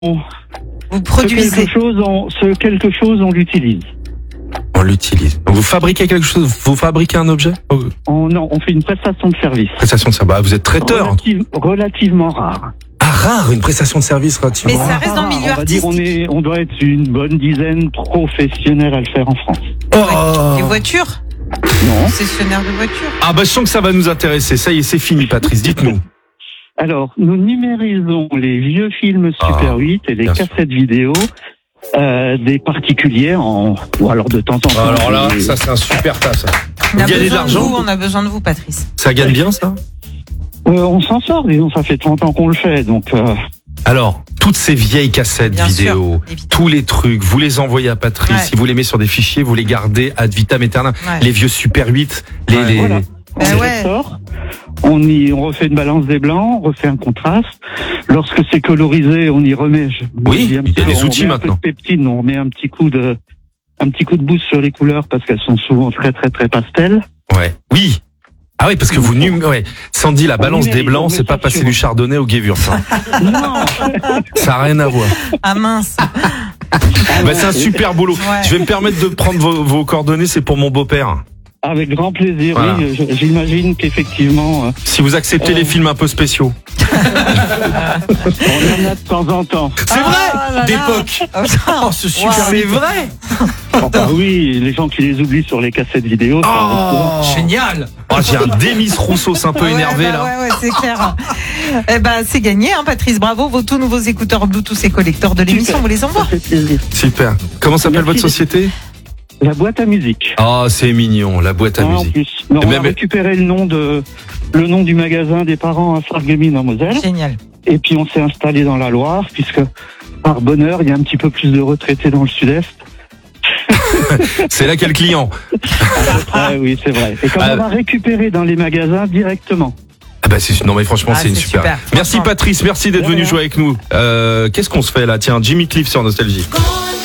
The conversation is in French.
Vous produisez. Quelque chose, on l'utilise. On l'utilise. Donc vous fabriquez quelque chose, vous fabriquez un objet? Non, on fait une prestation de service. Prestation de service. Bah, vous êtes traiteur. Relativement rare. Ah, rare, une prestation de service relativement Mais ça rare. reste dans le milieu On va dire, artistique. on doit être une bonne dizaine professionnels à le faire en France. Oh. Les voitures? Non. Concessionnaire de voitures? Ah bah je sens que ça va nous intéresser. Ça y est, c'est fini, Patrice. Dites-nous. Alors, nous numérisons les vieux films Super 8 et les bien sûr. cassettes vidéo des particuliers ou alors de temps en temps. Alors là, ça c'est un super tas. Ça. On Vous a gagnez de besoin de l'argent? vous, on a besoin de vous, Patrice. Ça gagne bien, ça? On s'en sort, disons, ça fait 30 ans qu'on le fait, donc. Alors, toutes ces vieilles cassettes Bien sûr, vidéo, évidemment. tous les trucs, vous les envoyez à Patrice, Ouais. si vous les mettez sur des fichiers, vous les gardez ad vitam aeternam. Ouais. Les vieux Super 8, Voilà. Ben On les ouais. ressort, on refait une balance des blancs, on refait un contraste. Lorsque c'est colorisé, on y remet. Oui, il y a des outils maintenant. On met un peu de peptine, on met un petit coup de boost sur les couleurs parce qu'elles sont souvent très très très pastel. Ouais. Oui. Ah oui, parce que vous ouais. Sandy, la balance des blancs, c'est pas passer du chardonnay au Gewürz. Non. Ça n'a rien à voir. Ah mince. Bah, c'est un super boulot. Ouais. Je vais me permettre de prendre vos coordonnées, c'est pour mon beau-père. Avec grand plaisir, Voilà. oui. J'imagine qu'effectivement, Si vous acceptez les films un peu spéciaux. on en a de temps en temps. C'est Ah vrai là là. d'époque. Oh, Oh, ce super c'est vrai. Enfin, oui, les gens qui les oublient sur les cassettes vidéo. ça arrive souvent. Oh, génial. Oh, j'ai un Demis Rousseau, c'est un peu énervé là. Ouais, c'est clair. Eh ben, c'est gagné, hein, Patrice. Bravo. Vos tous nouveaux écouteurs Bluetooth et collecteurs de l'émission, on vous les envoie. Ça fait plaisir. Super. Comment s'appelle votre Merci. société? La boîte à musique. Oh, c'est mignon, la boîte à Ah, en musique. plus. Non, Et on a même- récupéré le nom du magasin des parents à Sarreguemines en Moselle. Génial. Et puis on s'est installé dans la Loire, puisque par bonheur, il y a un petit peu plus de retraités dans le sud-est. C'est là quel client? Ah oui, c'est vrai. Et comme Ah. on va récupérer dans les magasins directement. Ah bah non mais franchement Ah, c'est une c'est super. super. Merci Franchement. Patrice, merci d'être De venu rien. jouer avec nous. Qu'est-ce qu'on se fait là? Tiens, Jimmy Cliff sur Nostalgie. Gone